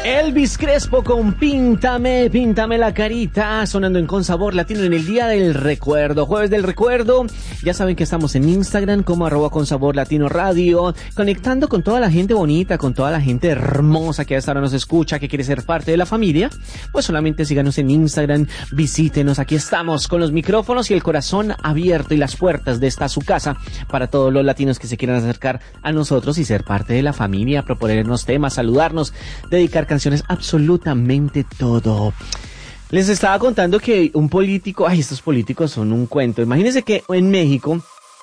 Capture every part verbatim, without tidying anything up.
Elvis Crespo con Píntame, Píntame la carita, sonando en Con Sabor Latino en el Día del Recuerdo, Jueves del Recuerdo. Ya saben que estamos en Instagram como arroba Con Sabor Latino Radio, conectando con toda la gente bonita, con toda la gente hermosa que a esta hora nos escucha, que quiere ser parte de la familia. Pues solamente síganos en Instagram, visítenos, aquí estamos con los micrófonos y el corazón abierto y las puertas de esta su casa para todos los latinos que se quieran acercar a nosotros y ser parte de la familia, proponernos temas, saludarnos, dedicar canciones, absolutamente todo. Les estaba contando que un político, ay, estos políticos son un cuento. Imagínense que en México,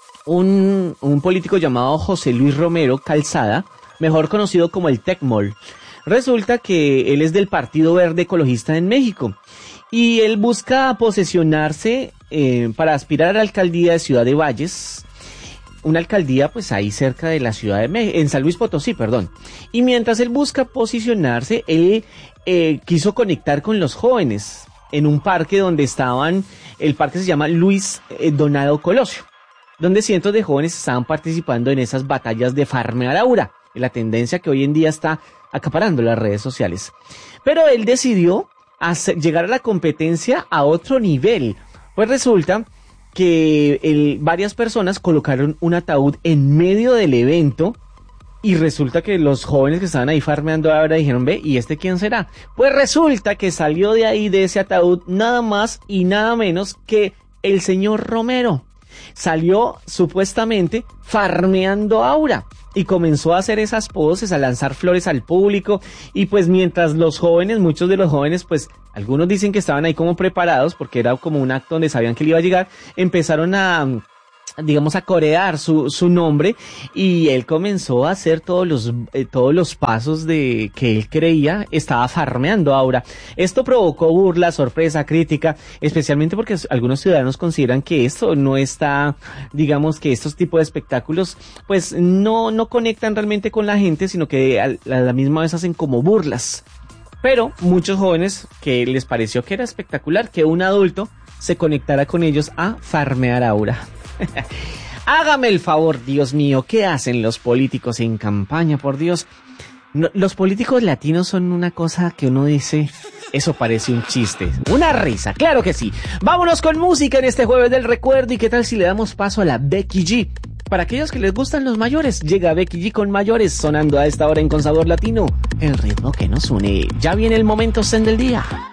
un, un político llamado José Luis Romero Calzada, mejor conocido como el Tecmol, resulta que él es del Partido Verde Ecologista en México y él busca posesionarse eh, para aspirar a la alcaldía de Ciudad de Valles, una alcaldía pues ahí cerca de la ciudad de México, en San Luis Potosí, perdón. Y mientras él busca posicionarse, él eh, quiso conectar con los jóvenes en un parque donde estaban, el parque se llama Luis eh, Donado Colosio, donde cientos de jóvenes estaban participando en esas batallas de farmear aura, la tendencia que hoy en día está acaparando las redes sociales. Pero él decidió hacer, llegar a la competencia a otro nivel, pues resulta que el, varias personas colocaron un ataúd en medio del evento y resulta que los jóvenes que estaban ahí farmeando ahora dijeron, ve, ¿y este quién será? Pues resulta que salió de ahí, de ese ataúd, nada más y nada menos que el señor Romero. Salió supuestamente farmeando aura y comenzó a hacer esas poses, a lanzar flores al público, y pues mientras los jóvenes, muchos de los jóvenes, pues algunos dicen que estaban ahí como preparados porque era como un acto donde sabían que él iba a llegar, empezaron a, digamos, a corear su, su nombre, y él comenzó a hacer todos los, eh, todos los pasos de que él creía estaba farmeando aura. Esto provocó burla, sorpresa, crítica, especialmente porque algunos ciudadanos consideran que esto no está, digamos, que estos tipos de espectáculos pues no, no conectan realmente con la gente, sino que a la misma vez hacen como burlas. Pero muchos jóvenes que les pareció que era espectacular que un adulto se conectara con ellos a farmear aura. Hágame el favor, Dios mío, ¿qué hacen los políticos en campaña, por Dios? No, los políticos latinos son una cosa que uno dice, eso parece un chiste, una risa, claro que sí. Vámonos con música en este Jueves del Recuerdo, y qué tal si le damos paso a la Becky G. Para aquellos que les gustan los mayores, llega Becky G con Mayores, sonando a esta hora en Con Sabor Latino, el ritmo que nos une. Ya viene el momento zen del día.